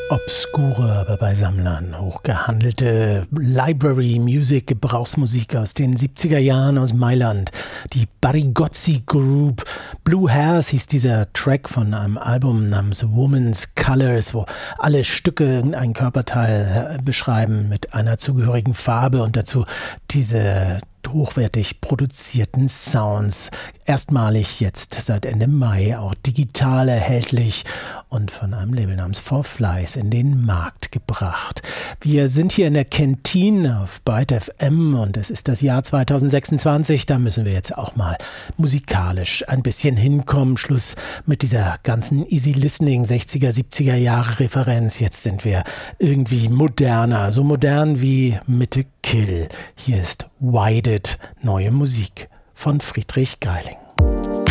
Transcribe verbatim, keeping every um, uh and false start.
Obskure, aber bei Sammlern hochgehandelte Library Music, Gebrauchsmusik aus den siebziger Jahren aus Mailand. Die Barigozzi Group. Blue Hairs hieß dieser Track von einem Album namens Woman's Colors, wo alle Stücke irgendein Körperteil beschreiben mit einer zugehörigen Farbe und dazu diese hochwertig produzierten Sounds. Erstmalig jetzt seit Ende Mai auch digital erhältlich und von einem Label namens Four Flies in den Markt gebracht. Wir sind hier in der Kantine auf Byte F M und es ist das Jahr zweitausendsechsundzwanzig. Da müssen wir jetzt auch mal musikalisch ein bisschen hinkommen. Schluss mit dieser ganzen Easy Listening sechziger, siebziger Jahre Referenz. Jetzt sind wir irgendwie moderner, so modern wie Mitte Kill. Hier ist Wide It, neue Musik von Friedrich Greiling.